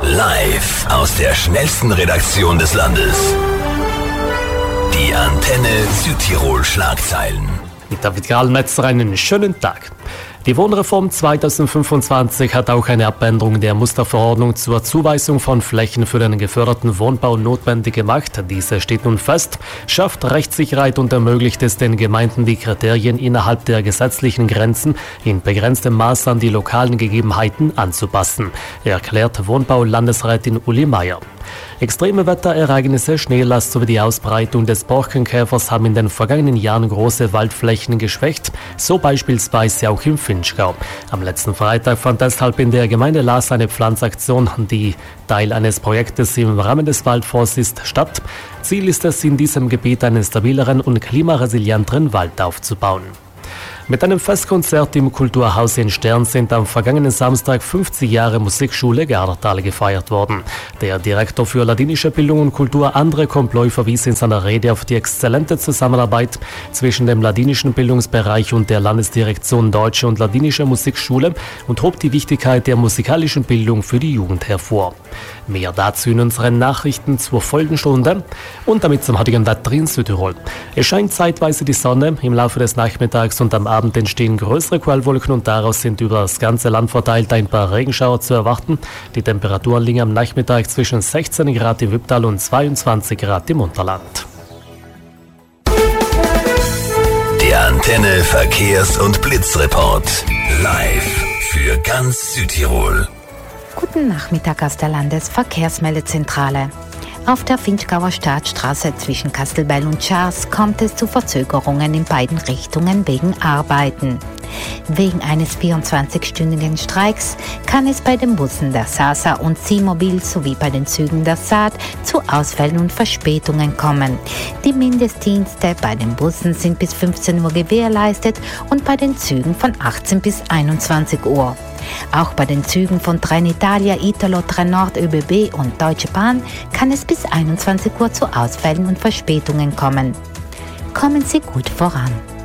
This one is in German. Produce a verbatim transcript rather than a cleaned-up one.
Live aus der schnellsten Redaktion des Landes. Die Antenne Südtirol Schlagzeilen. Mit David Grahlmetzer einen schönen Tag. Die Wohnreform zweitausendfünfundzwanzig hat auch eine Abänderung der Musterverordnung zur Zuweisung von Flächen für den geförderten Wohnbau notwendig gemacht. Diese steht nun fest, schafft Rechtssicherheit und ermöglicht es den Gemeinden, die Kriterien innerhalb der gesetzlichen Grenzen in begrenztem Maß an die lokalen Gegebenheiten anzupassen, erklärt Wohnbau-Landesrätin Uli Meier. Extreme Wetterereignisse, Schneelast sowie die Ausbreitung des Borkenkäfers haben in den vergangenen Jahren große Waldflächen geschwächt, so beispielsweise auch im Vinschgau. Am letzten Freitag fand deshalb in der Gemeinde Laas eine Pflanzaktion, die Teil eines Projektes im Rahmen des Waldfonds ist, statt. Ziel ist es, in diesem Gebiet einen stabileren und klimaresilienteren Wald aufzubauen. Mit einem Festkonzert im Kulturhaus in Stern sind am vergangenen Samstag fünfzig Jahre Musikschule Gardertal gefeiert worden. Der Direktor für ladinische Bildung und Kultur, André Komploy, verwies in seiner Rede auf die exzellente Zusammenarbeit zwischen dem ladinischen Bildungsbereich und der Landesdirektion Deutsche und Ladinische Musikschule und hob die Wichtigkeit der musikalischen Bildung für die Jugend hervor. Mehr dazu in unseren Nachrichten zur Folgenstunde und damit zum heutigen Wetter in Südtirol. Es scheint zeitweise die Sonne, im Laufe des Nachmittags und am Abend entstehen größere Quellwolken und daraus sind über das ganze Land verteilt ein paar Regenschauer zu erwarten. Die Temperaturen liegen am Nachmittag zwischen sechzehn Grad im Wipptal und zweiundzwanzig Grad im Unterland. Der Antenne Verkehrs- und Blitzreport. Live für ganz Südtirol. Guten Nachmittag aus der Landesverkehrsmeldezentrale. Auf der Vinschgauer Staatsstraße zwischen Kastelbell und Schaas kommt es zu Verzögerungen in beiden Richtungen wegen Arbeiten. Wegen eines vierundzwanzigstündigen Streiks kann es bei den Bussen der Sasa und Seamobil sowie bei den Zügen der Saat zu Ausfällen und Verspätungen kommen. Die Mindestdienste bei den Bussen sind bis fünfzehn Uhr gewährleistet und bei den Zügen von achtzehn bis einundzwanzig Uhr. Auch bei den Zügen von Trenitalia, Italo, Trenord, ÖBB und Deutsche Bahn kann es bis einundzwanzig Uhr zu Ausfällen und Verspätungen kommen. Kommen Sie gut voran.